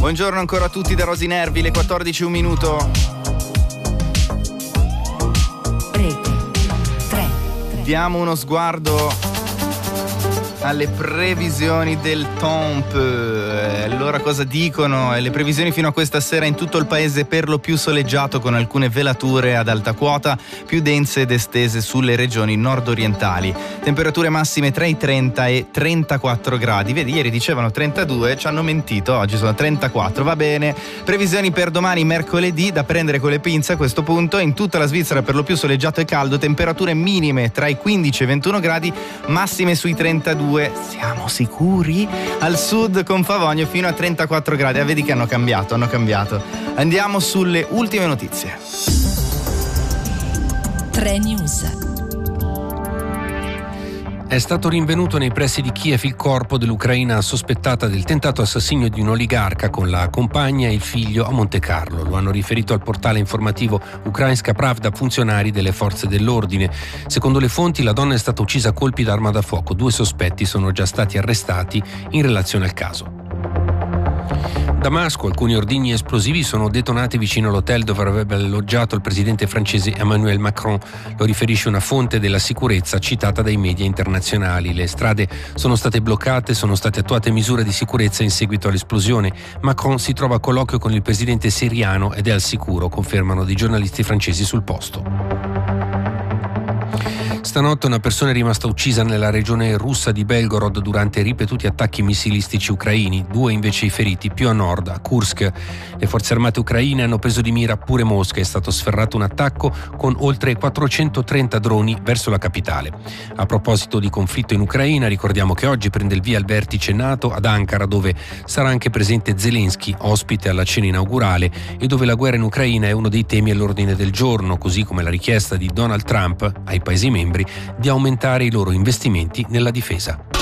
Buongiorno ancora a tutti da Rosi Nervi, le 14 un minuto. Rete 3. Diamo uno sguardo alle previsioni del TOMP. Allora cosa dicono? Le previsioni fino a questa sera in tutto il paese per lo più soleggiato, con alcune velature ad alta quota più dense ed estese sulle regioni nord-orientali. Temperature massime tra i 30 e 34 gradi. Vedi, ieri dicevano 32, ci hanno mentito, oggi sono 34, va bene. Previsioni per domani mercoledì, da prendere con le pinze a questo punto. In tutta la Svizzera per lo più soleggiato e caldo, temperature minime tra i 15 e 21 gradi, massime sui 32. Siamo sicuri? Al sud con Favogno fino a 34 gradi. Vedi che hanno cambiato. Andiamo sulle ultime notizie. 3 News. È stato rinvenuto nei pressi di Kiev il corpo dell'ucraina sospettata del tentato assassinio di un oligarca con la compagna e il figlio a Montecarlo. Lo hanno riferito al portale informativo Ukrainska Pravda funzionari delle forze dell'ordine. Secondo le fonti, la donna è stata uccisa a colpi d'arma da fuoco. 2 sospetti sono già stati arrestati in relazione al caso. Damasco, alcuni ordigni esplosivi sono detonati vicino all'hotel dove avrebbe alloggiato il presidente francese Emmanuel Macron. Lo riferisce una fonte della sicurezza citata dai media internazionali. Le strade sono state bloccate, sono state attuate misure di sicurezza in seguito all'esplosione. Macron si trova a colloquio con il presidente siriano ed è al sicuro, confermano dei giornalisti francesi sul posto. Stanotte una persona è rimasta uccisa nella regione russa di Belgorod durante ripetuti attacchi missilistici ucraini, 2 invece i feriti più a nord, a Kursk. Le forze armate ucraine hanno preso di mira pure Mosca, è stato sferrato un attacco con oltre 430 droni verso la capitale. A proposito di conflitto in Ucraina, ricordiamo che oggi prende il via il vertice NATO ad Ankara, dove sarà anche presente Zelensky, ospite alla cena inaugurale, e dove la guerra in Ucraina è uno dei temi all'ordine del giorno, così come la richiesta di Donald Trump ai Paesi membri di aumentare i loro investimenti nella difesa.